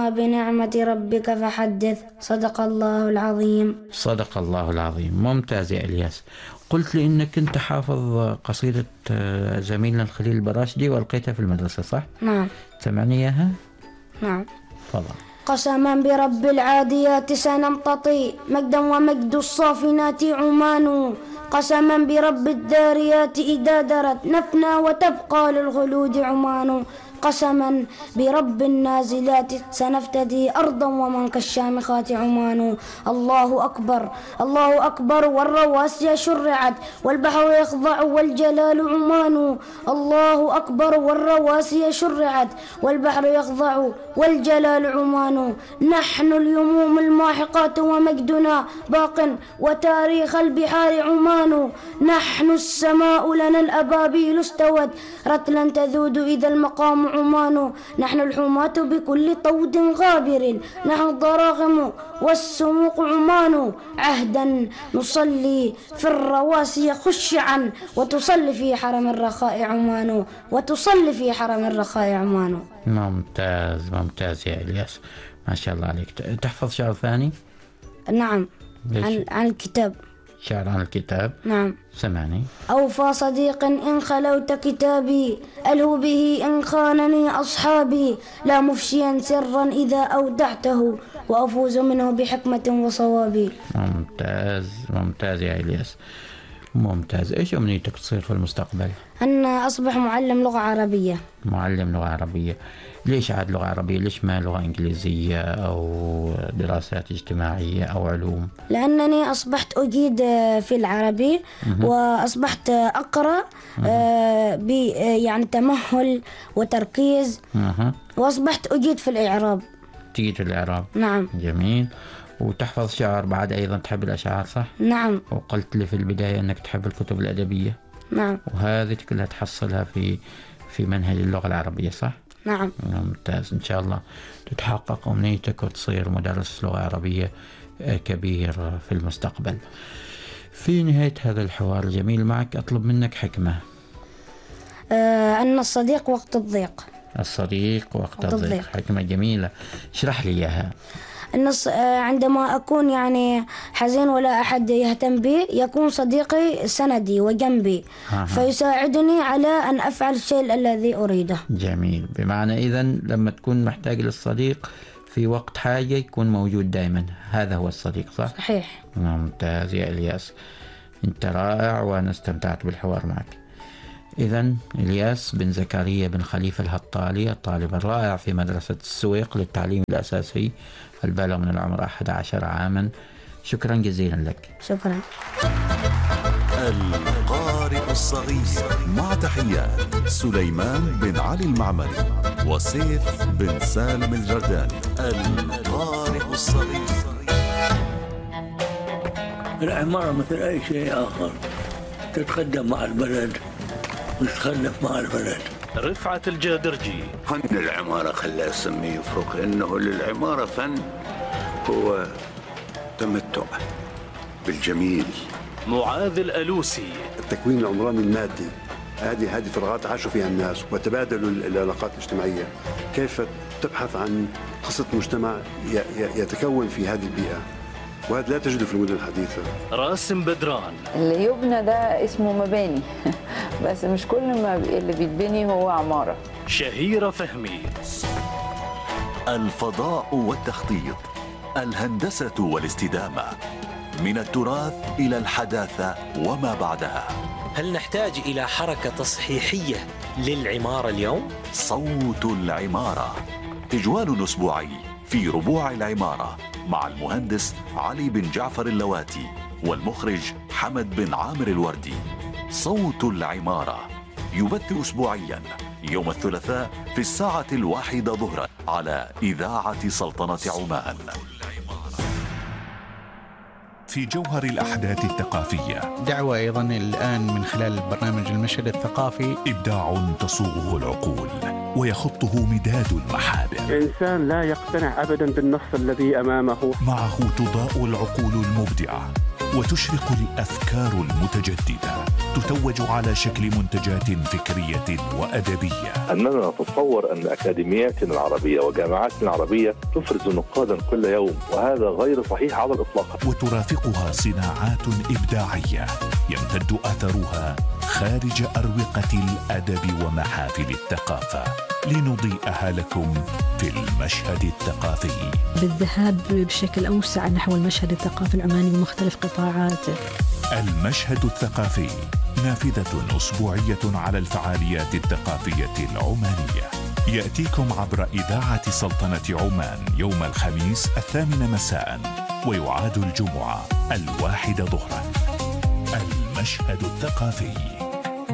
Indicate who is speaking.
Speaker 1: بنعمة ربك فحدث. صدق الله العظيم.
Speaker 2: صدق الله العظيم. ممتاز يا إلياس. قلت لي إنك أنت حافظ قصيدة زميلنا الخليل البراشدي وألقيتها في المدرسة صح؟
Speaker 1: نعم.
Speaker 2: سمعني إياها؟
Speaker 1: نعم.
Speaker 2: تفضل.
Speaker 1: قسما برب العاديات سنمتطي مجدا ومجد الصافنات عمان. قسما برب الداريات إذا درت نفنا وتبقى للخلود عمان. قسما برب النازلات سنفتدي أرضا ومن كالشامخات عمان. الله أكبر الله أكبر والرواسي شرعت والبحر يخضع والجلال عمان. الله أكبر والرواسي شرعت والبحر يخضع والجلال عمان. نحن اليموم الماحقات ومجدنا باق وتاريخ البحار عمان. نحن السماء لنا الأبابيل استوت رتلا تذود إذا المقام عمان. نحن الحماة بكل طود غابر نحن الضراغم والسموق عمان. عهدا نصلي في الرواسي خشعا وتصلي في حرم الرخاء عمان. وتصلي في حرم الرخاء عمان.
Speaker 2: ممتاز ممتاز يا إلياس، ما شاء الله عليك. تحفظ شعر ثاني؟
Speaker 1: نعم. عن الكتاب.
Speaker 2: شعر عن الكتاب؟
Speaker 1: نعم.
Speaker 2: سمعني.
Speaker 1: أوفى صديق إن خلوت كتابي ألهو به إن خانني أصحابي. لا مفشيا سرا إذا أودعته وأفوز منه بحكمة وصواب.
Speaker 2: ممتاز ممتاز يا إلياس، ممتاز. إيش أمنيتك تصير في المستقبل؟
Speaker 1: أن أصبح معلم لغة عربية.
Speaker 2: معلم لغة عربية. ليش عاد لغة عربية؟ ليش ما لغة إنجليزية أو دراسات اجتماعية أو علوم؟
Speaker 1: لأنني أصبحت أجيد في العربي وأصبحت أقرأ يعني تمهل وتركيز وأصبحت أجيد في الإعراب.
Speaker 2: تجيد في الإعراب؟
Speaker 1: نعم.
Speaker 2: جميل. وتحفظ شعر بعد أيضا، تحب الأشعار صح؟
Speaker 1: نعم.
Speaker 2: وقلت لي في البداية أنك تحب الكتب الأدبية.
Speaker 1: نعم.
Speaker 2: وهذه كلها تحصلها في منهج اللغة العربية صح؟
Speaker 1: نعم.
Speaker 2: ممتاز. إن شاء الله تتحقق أمنيتك وتصير مدرس لغة عربية كبير في المستقبل. في نهاية هذا الحوار الجميل معك أطلب منك حكمة.
Speaker 1: أن الصديق وقت الضيق.
Speaker 2: الصديق وقت الضيق. حكمة جميلة، اشرح لي إياها.
Speaker 1: عندما أكون يعني حزين ولا أحد يهتم بي يكون صديقي سندي وجنبي فيساعدني على أن أفعل الشيء الذي أريده.
Speaker 2: جميل. بمعنى إذن لما تكون محتاج للصديق في وقت حاجة يكون موجود دائما، هذا هو الصديق صح؟
Speaker 1: صحيح.
Speaker 2: ممتاز يا إلياس، أنت رائع وأنا استمتعت بالحوار معك. إذن إلياس بن زكريا بن خليفة الهطالي الطالب الرائع في مدرسة السويق للتعليم الأساسي البالغ من العمر 11 عاما، شكرا جزيلا لك.
Speaker 1: شكرا.
Speaker 3: القارئ الصغير مع تحيات سليمان بن علي المعمري وسيف بن سالم الجرداني. القارئ الصغير.
Speaker 4: العمارة مثل أي شيء آخر تتقدم مع البلد وتتخلف مع البلد.
Speaker 5: رفعت الجادرجي.
Speaker 6: فن العمارة خلى اسميه يفرق، إنه للعمارة فن هو تمتع بالجميل.
Speaker 5: معاذ الألوسي.
Speaker 7: التكوين العمراني المادي هذه فراغات عاشوا فيها الناس وتبادلوا العلاقات الاجتماعية. كيف تبحث عن قصة مجتمع يتكون في هذه البيئة، وهذا لا تجده في المدن الحديثة.
Speaker 5: راسم بدران.
Speaker 8: اللي يبنى ده اسمه مباني بس مش كل ما اللي بيتبني هو عمارة.
Speaker 5: شهيرة فهمي.
Speaker 3: الفضاء والتخطيط، الهندسة والاستدامة، من التراث إلى الحداثة وما بعدها.
Speaker 9: هل نحتاج إلى حركة تصحيحية للعمارة اليوم؟
Speaker 3: صوت العمارة، تجوال أسبوعي في ربوع العمارة مع المهندس علي بن جعفر اللواتي والمخرج حمد بن عامر الوردي. صوت العمارة يبث أسبوعيا يوم الثلاثاء في 1:00 ظهرا على إذاعة سلطنة عمان.
Speaker 10: في جوهر الأحداث الثقافية.
Speaker 11: دعوة أيضا الآن من خلال برنامج المشهد الثقافي.
Speaker 10: إبداع تصوغه العقول ويخطه مداد المحابر.
Speaker 12: إنسان لا يقتنع أبدا بالنص الذي أمامه.
Speaker 10: معه تضاء العقول المبدعة وتشرق الأفكار المتجددة، تتوج على شكل منتجات فكرية وأدبية.
Speaker 13: أننا نتصور أن أكاديمياتنا العربية وجامعاتنا العربية تفرز نقادا كل يوم، وهذا غير صحيح على الإطلاق.
Speaker 10: وترافقها صناعات إبداعية يمتد أثرها خارج أروقة الأدب ومحافل الثقافة، لنضيئها لكم في المشهد الثقافي،
Speaker 14: بالذهاب بشكل أوسع نحو المشهد الثقافي العماني بمختلف قطاعاته.
Speaker 10: المشهد الثقافي نافذة أسبوعية على الفعاليات الثقافية العمانية، يأتيكم عبر إذاعة سلطنة عمان يوم الخميس 8 مساء، ويعاد الجمعة 1 ظهرا. المشهد الثقافي.